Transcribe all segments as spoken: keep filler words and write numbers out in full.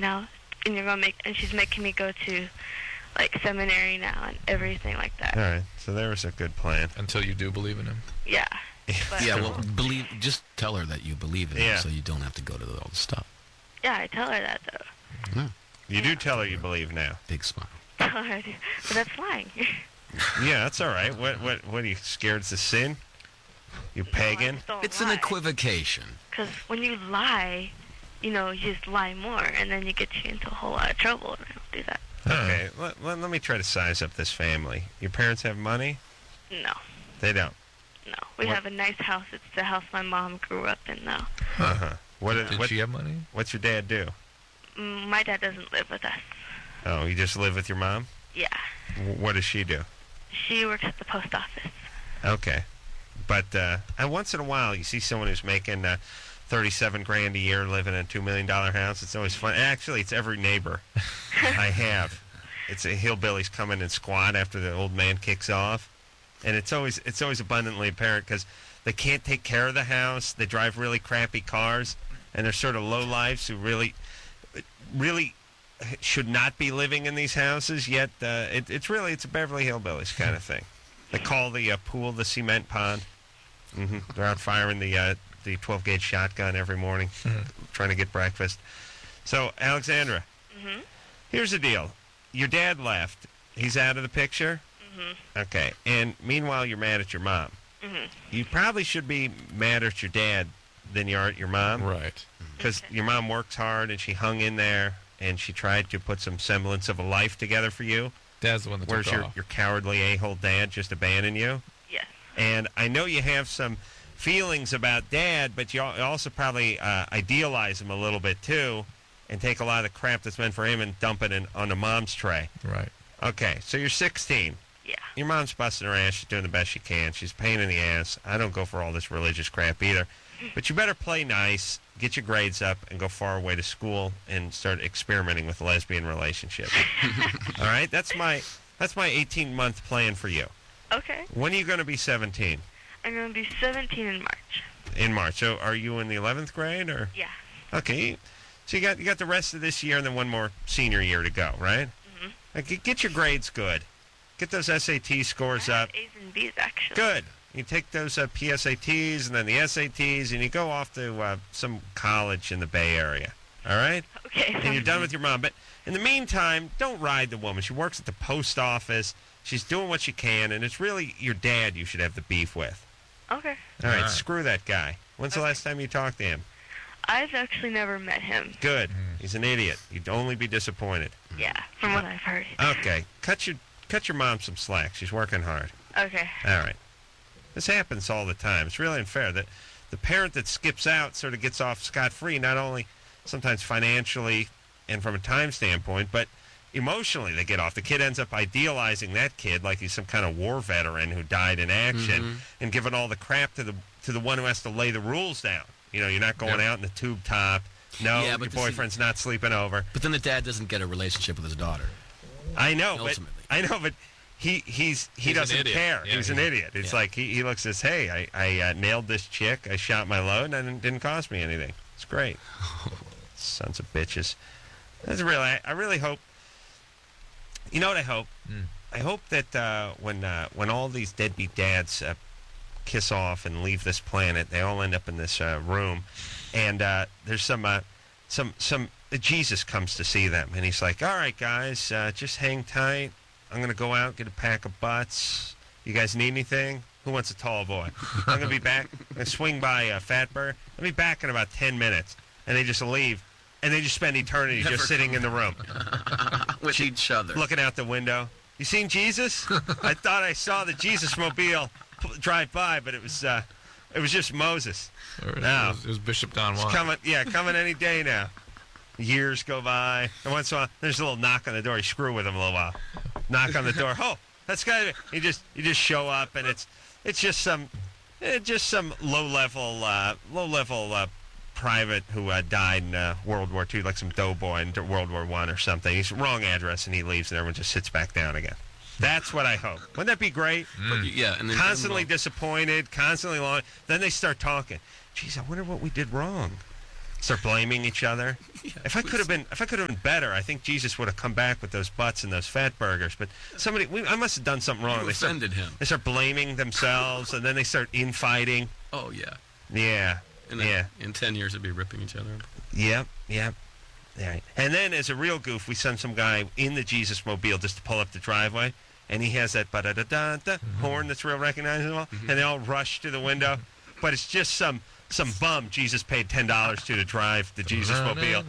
now, and you're gonna make, and she's making me go to, like, seminary now and everything like that. All right, so there was a good plan. Until you do believe in him. Yeah. But, Yeah, well, believe. Just tell her that you believe in Yeah. him, so you don't have to go to all the stuff. Yeah, I tell her that though. Yeah. You do tell her you believe now. Big smile. Tell her I do, but that's lying. Yeah, that's all right. What what what are you scared to sin? You pagan? It's an equivocation. Because when you lie, you know, you just lie more, and then you get you into a whole lot of trouble, and I don't do that. Okay, let, let, let me try to size up this family. Your parents have money? No. They don't? No. We What- have a nice house. It's the house my mom grew up in now. Uh-huh. What, Did what, she have money? What's your dad do? Mm, My dad doesn't live with us. Oh, you just live with your mom? Yeah. W- What does she do? She works at the post office. Okay. But uh, and once in a while, you see someone who's making uh, thirty-seven grand a year living in a two million dollars house. It's always fun. Actually, it's every neighbor I have. It's a hillbillies come in and squat after the old man kicks off. And it's always it's always abundantly apparent because they can't take care of the house. They drive really crappy cars. And they're sort of low lives who really, really should not be living in these houses. Yet uh, it, it's really, it's a Beverly Hillbillies kind of thing. They call the uh, pool the cement pond. hmm They're out firing the uh, the twelve gauge shotgun every morning, trying to get breakfast. So, Alexandra, Mm-hmm. here's the deal. Your dad left. He's out of the picture? Mm-hmm. Okay. And meanwhile, you're mad at your mom. Mm-hmm. You probably should be madder at your dad than you are at your mom. Right. Because Okay. your mom works hard and she hung in there and she tried to put some semblance of a life together for you. Dad's the one that Whereas took your, off. your cowardly a-hole dad just abandoned you. Yes. And I know you have some feelings about Dad, but you al- also probably uh, idealize him a little bit too, and take a lot of the crap that's meant for him and dump it in, on the mom's tray. Right. Okay, so you're sixteen. Yeah. Your mom's busting her ass. She's doing the best she can. She's a pain in the ass. I don't go for all this religious crap either. But you better play nice, get your grades up, and go far away to school and start experimenting with lesbian relationships. All right, that's my that's my eighteen-month plan for you. Okay. When are you going to be seventeen? I'm going to be seventeen in March. In March. So are you in the eleventh grade or? Yeah. Okay. So you got you got the rest of this year and then one more senior year to go, right? Mm-hmm. Like, get, get your grades good. Get those S A T scores I have up. A's and B's, actually. Good. You take those uh, P S A Ts and then the S A Ts and you go off to uh, some college in the Bay Area. All right? Okay. And you're done with your mom. But in the meantime, don't ride the woman. She works at the post office. She's doing what she can, and it's really your dad you should have the beef with. Okay. All right, All right. screw that guy. When's the Okay. last time you talked to him? I've actually never met him. Good. He's an idiot. You'd only be disappointed. Yeah, from what I've heard. Okay, cut your cut your mom some slack. She's working hard. Okay. All right. This happens all the time. It's really unfair that the parent that skips out sort of gets off scot-free, not only sometimes financially and from a time standpoint, but emotionally they get off. The kid ends up idealizing that kid like he's some kind of war veteran who died in action Mhm. and giving all the crap to the to the one who has to lay the rules down. You know, you're not going Yep. out in the tube top. No, Yeah, but your this boyfriend's not sleeping over. But then the dad doesn't get a relationship with his daughter. I know, but Ultimately. I know, but he he's he He's an doesn't idiot. care. Yeah, he's an he's- idiot. It's yeah. like he, he looks and says, "Hey, I I uh, nailed this chick. I shot my load, and it didn't cost me anything. It's great." Sons of bitches. That's really. I, I really hope. You know what I hope? Mm. I hope that uh, when uh, when all these deadbeat dads uh, kiss off and leave this planet, they all end up in this uh, room, and uh, there's some uh, some some uh, Jesus comes to see them, and he's like, "All right, guys, uh, just hang tight. I'm gonna go out get a pack of butts. You guys need anything? Who wants a tall boy? I'm gonna be back. I'm gonna swing by uh, Fatburger. I'll be back in about ten minutes." And they just leave, and they just spend eternity just sitting in the room, With each other. looking out the window. You seen Jesus? I thought I saw the Jesus mobile p- drive by, but it was uh, it was just Moses. Or it, No. was, it was Bishop Don It's Juan. coming, yeah, coming any day now. Years go by, and once in a while, there's a little knock on the door. You screw with him a little while. Knock on the door. Oh, that's guy. You just you just show up, and it's it's just some eh, just some low level uh, low level uh, private who uh, died in uh, World War Two, like some doughboy in World War One or something. He's wrong address, and he leaves, and everyone just sits back down again. That's what I hope. Wouldn't that be great? But you- yeah, and then Constantly well, disappointed, constantly long. Then they start talking. Geez, I wonder what we did wrong. Start blaming each other. Yeah, If I could have been, if I could have been better, I think Jesus would have come back with those butts and those fat burgers. But somebody, we, I must have done something wrong. You they start, offended him. they start blaming themselves, and then they start infighting. Oh, yeah. Yeah, And then yeah, in ten years, it'd be ripping each other up. yep, yep. Yeah. And then, as a real goof, we send some guy in the Jesus mobile just to pull up the driveway, and he has that ba da da da da horn that's real recognizable, and they all rush to the window, but it's just some. Some bum Jesus paid ten dollars to to drive the Jesus mobile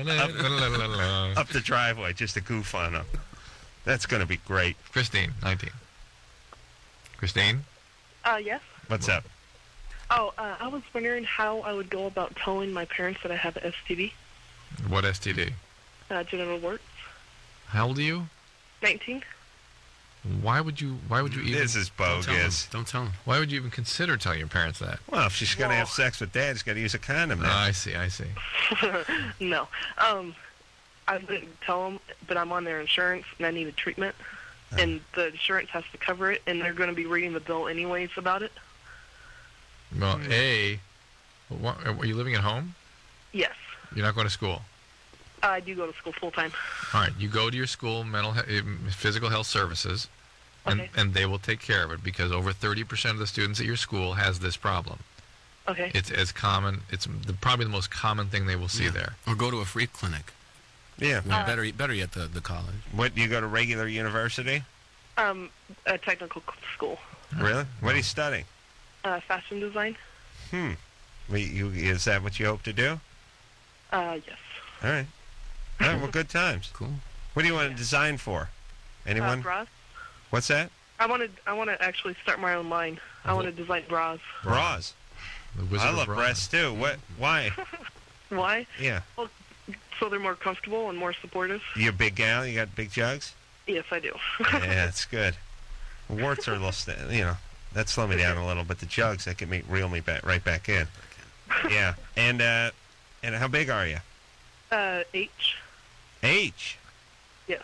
up, up the driveway just to goof on him. That's going to be great. Christine, nineteen. Christine? Uh, yes. What's up? Oh, uh, I was wondering how I would go about telling my parents that I have an S T D, What S T D? uh, genital warts. How old are you? nineteen. Why would you? Why would you even? This is Don't tell him. bogus. Don't tell him. Why would you even consider telling your parents that? Well, if she's going to Well- have sex with dad, she's got to use a condom Oh, now. I see. I see. No. Um, I wouldn't tell them, but I'm on their insurance and I need a treatment, and the insurance has to cover it, and they're going to be reading the bill anyways about it. Well, a. What, are you living at home? Yes. You're not going to school. I do go to school full time. All right. You go to your school mental he- physical health services, and Okay. and they will take care of it because over thirty percent of the students at your school has this problem. Okay. It's as common. It's the, probably the most common thing they will see Yeah. there. Or go to a free clinic. Yeah. Well, better, better yet, the, the college. What, you go to regular university? Um, a technical c- school. Really? What are you studying? Uh, fashion design. Hmm. Well, you, is that what you hope to do? Uh, yes. All right. All right, well, good times. Cool. What do you want to design for? Uh, Anyone? bras. What's that? I want to. I want to actually start my own line. I want to design bras. Bras. The Wizard I of love Bras. breasts, too. What? Why? Why? Yeah. So they're more comfortable and more supportive. You a big gal? You got big jugs? Yes, I do. Yeah, that's good. Warts are a little, st- you know, that slow me down a little, but the jugs, that can me, reel me back right back in. Yeah. And, uh, and how big are you? Uh, H. H. Yes.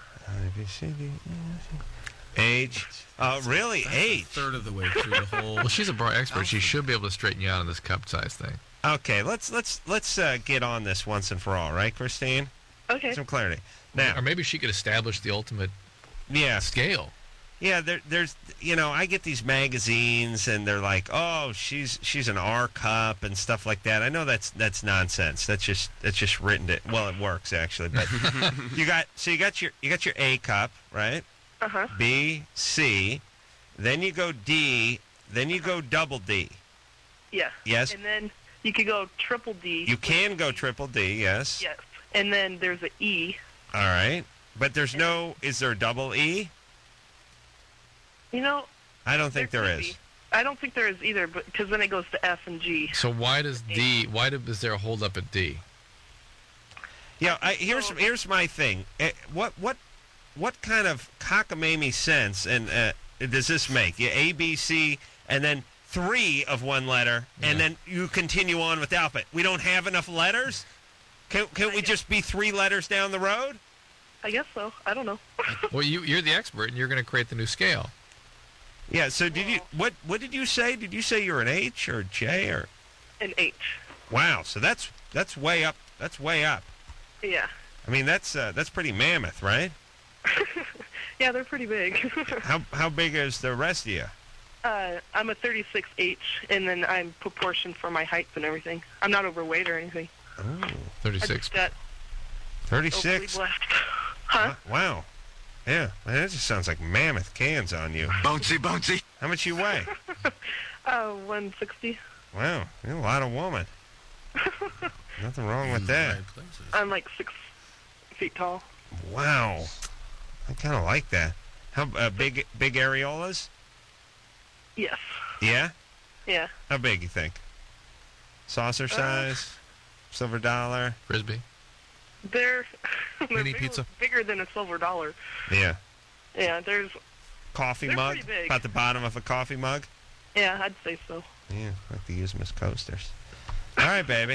Age. Uh, really? That's a Age. third of the way through the whole. Well, she's a bra expert. She should be able to straighten you out on this cup size thing. Okay, let's let's let's uh, get on this once and for all, right, Christine? Okay. Some clarity. Now, Or maybe she could establish the ultimate yeah, scale. yeah. There, there's, you know, I get these magazines, and they're like, oh, she's she's an R cup and stuff like that. I know that's that's nonsense. That's just that's just written to. Well, it works actually, but you got so you got your you got your A cup, right? Uh huh. B, C, then you go D, then you go double D. Yeah. Yes, And then you could go triple D. you can go triple D. Yes. Yes. And then there's a E. All right, but there's no. Is there a double E? You know, I don't think there could is. be. I don't think there is either, but because then it goes to F and G. So why does D? Why do, is there a hold up at D? Yeah, I, here's here's my thing. Eh, What what what kind of cockamamie sense and uh, does this make? You A B C and then three of one letter, and Yeah. then you continue on with the alphabet. We don't have enough letters. Can can't we just be three letters down the road? I guess so. I don't know. Well, you, you're the expert, and you're going to create the new scale. Yeah. So did you what what did you say? Did you say you're an H or a J or? An H. Wow. So that's that's way up. That's way up. Yeah. I mean that's uh, that's pretty mammoth, right? Yeah, they're pretty big. How how big is the rest of you? uh, I'm a thirty-six H, and then I'm proportioned for my height and everything. I'm not overweight or anything. Oh, I thirty-six. just got thirty-six. overly blessed. Huh? Wow. Yeah, man, that just sounds like mammoth cans on you. Bouncy, bouncy. How much you weigh? Uh, one sixty. Wow, you're a lot of woman. Nothing wrong with In the that. right places. I'm like six feet tall. Wow, I kind of like that. How uh, big? Big areolas? Yes. Yeah. Yeah. How big you think? Saucer size? Silver dollar? Frisbee. They're, they're Mini bigger, pizza. bigger than a silver dollar. Yeah. Yeah, there's, Coffee They're mug? pretty big. About the bottom of a coffee mug? yeah, I'd say so. Yeah, I like to use them as coasters. All right, baby.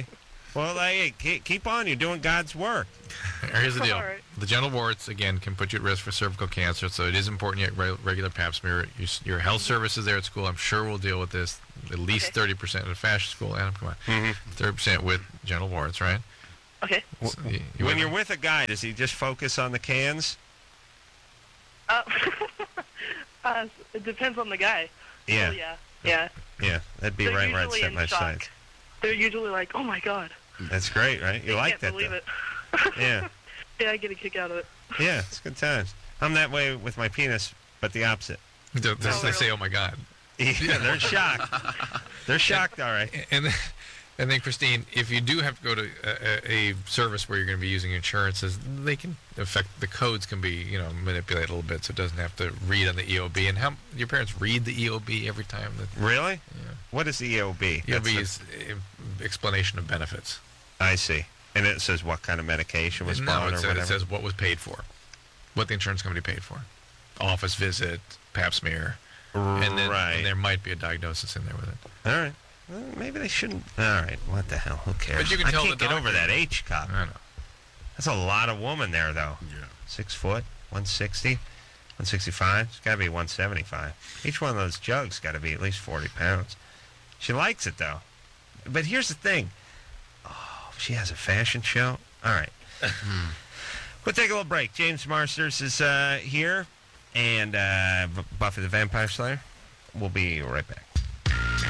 Well, hey, keep keep on. You're doing God's work. Here's the deal. All right. The genital warts, again, can put you at risk for cervical cancer, so it is important you get re- regular pap smear. Your, your health services there at school, I'm sure, will deal with this. At least Okay. thirty percent in a fashion school. Adam, come on. Mhm. thirty percent with genital warts, right? Okay. So you- you When with you're me? with a guy, does he just focus on the cans? Uh, uh, it depends on the guy. Yeah, Oh, yeah. Yeah. yeah. That'd be They're right where I'd usually set in my shock. sights. They're usually like, oh my god. That's great, right? You They like can't that, believe though. it. Yeah, Yeah, I get a kick out of it. yeah. It's good times. I'm that way with my penis, but the opposite. They- they Oh, say, really? oh my God. Yeah, they're shocked. They're shocked, all right. And then, and then, Christine, if you do have to go to a, a, a service where you're going to be using insurances, they can affect, the codes can be, you know, manipulated a little bit, so it doesn't have to read on the E O B. And how your parents read the E O B every time that Really? Yeah. What is the E O B? E O B That's is uh, explanation of benefits. the- I see. And it says what kind of medication was no, bought it or says, whatever. it says what was paid for, what the insurance company paid for, office visit, pap smear, and then right. and there might be a diagnosis in there with it. All right. Well, maybe they shouldn't. All right. What the hell? Who cares? But you can I tell can't the get over doctor. that H cup. I know. That's a lot of woman there, though. Yeah. Six foot, one sixty, one sixty-five. It's got to be one seventy-five. Each one of those jugs got to be at least forty pounds. She likes it, though. But here's the thing. Oh, she has a fashion show. All right. We'll take a little break. James Marsters is uh, here, and uh, B- Buffy the Vampire Slayer. We'll be right back.